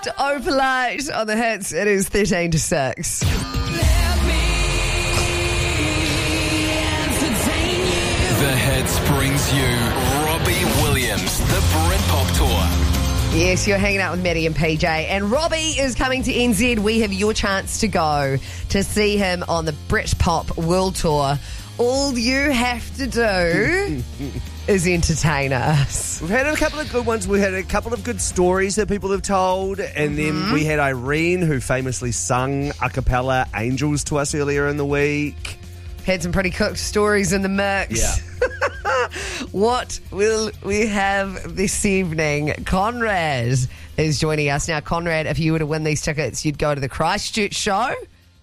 to Opalite on the hits. It is 13 to 6. The Hits brings you Robbie Williams, the Britpop Tour. Yes, you're hanging out with Maddie and PJ. And Robbie is coming to NZ. We have your chance to go to see him on the Britpop World Tour. All you have to do is entertain us. We've had a couple of good ones. We had a couple of good stories that people have told. And then we had Irene, who famously sung a cappella Angels to us earlier in the week. Had some pretty cooked stories in the mix. Yeah. What will we have this evening? Conrad is joining us. Now, Conrad, if you were to win these tickets, you'd go to the Christchurch show.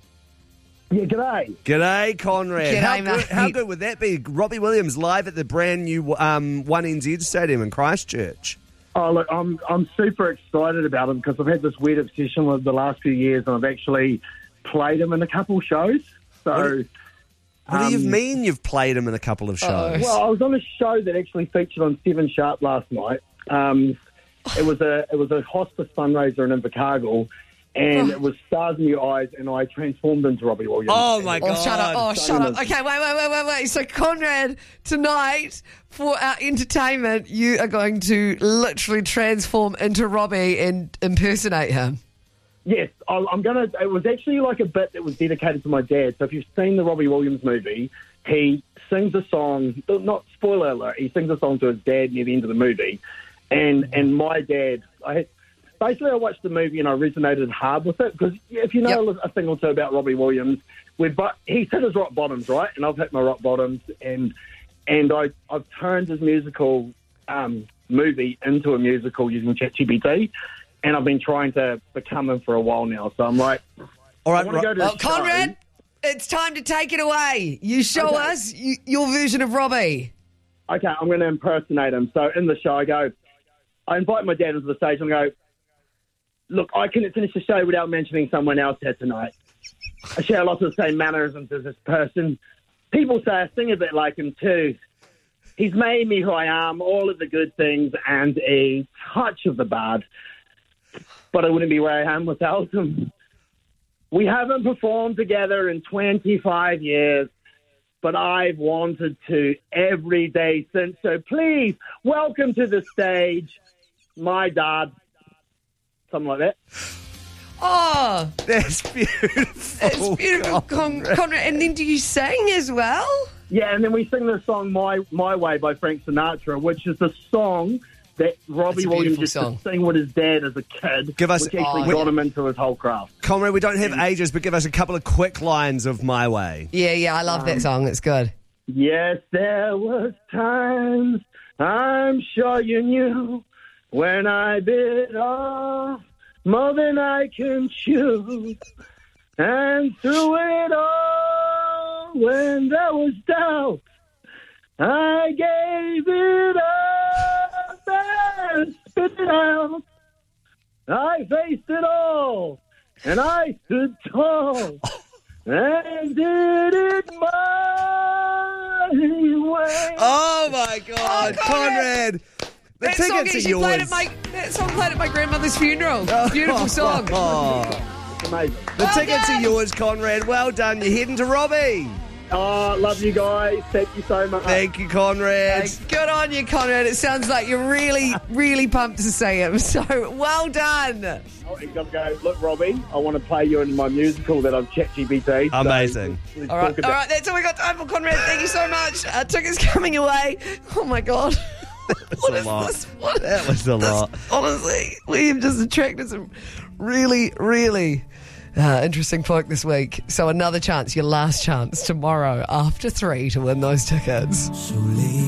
Yeah, g'day. G'day, Conrad. G'day, mate. How good would that be? Robbie Williams live at the brand new One NZ Stadium in Christchurch. Oh, look, I'm super excited about him because I've had this weird obsession with the last few years, and I've actually played him in a couple shows. So, What do you mean you've played him in a couple of shows? well, I was on a show that actually featured on 7 Sharp last night. It was a hospice fundraiser in Invercargill, and it was Stars in Your Eyes, and I transformed into Robbie Williams. Oh, my God. Oh, shut up. Oh, shut up. Okay, wait. So, Conrad, tonight, for our entertainment, you are going to literally transform into Robbie and impersonate him. Yes, I'm going to... It was actually like a bit that was dedicated to my dad. So if you've seen the Robbie Williams movie, he sings a song... Not spoiler alert, he sings a song to his dad near the end of the movie. And my dad... I watched the movie and I resonated hard with it because if you know a thing or two about Robbie Williams, he's hit his rock bottoms, right? And I've hit my rock bottoms, and I've turned his musical movie into a musical using ChatGPT, and I've been trying to become him for a while now. So I'm like, all right, I want to go to his Conrad, show. it's time to take it away. You show us your version of Robbie. Okay, I'm going to impersonate him. So in the show, I invite my dad into the stage and I go, look, I couldn't finish the show without mentioning someone else here tonight. I share lots of the same mannerisms as this person. People say I sing a bit like him too. He's made me who I am, all of the good things and a touch of the bad. But I wouldn't be where I am without him. We haven't performed together in 25 years, but I've wanted to every day since. So please, welcome to the stage, my dad. Something like that. Oh, That's beautiful. it's beautiful, Conrad. And then do you sing as well? Yeah, and then we sing the song My Way by Frank Sinatra, which is the song that Robbie Williams used to sing with his dad as a kid, Give us- which actually got him into his whole craft. Conrad, we don't have ages, but give us a couple of quick lines of My Way. Yeah, I love that song. It's good. Yes, there was times I'm sure you knew when I bit off more than I can chew. And through it all, when there was doubt, I gave it up and spit it out. I faced it all, and I stood tall, and did it my way. Oh, my God. Oh, Conrad. The That song tickets are actually yours. that song played at my grandmother's funeral. Beautiful song. Oh, It's amazing. the Well tickets done. are yours, Conrad. Well done. You're heading to Robbie. Oh, love you guys. Thank you so much. Thank you, Conrad. Good on you, Conrad. It sounds like you're really, really pumped to see him. So, well done. Oh, you gotta go. Look, Robbie, I want to play you in my musical that I've ChatGPT. Amazing. let's All right, talk about- that's all we got time for, Conrad. Thank you so much. Tickets coming away. Oh, my God. What is a lot. this? What That was a lot. Honestly, we have just attracted some really, really interesting folk this week. So another chance, your last chance tomorrow after 3 to win those tickets.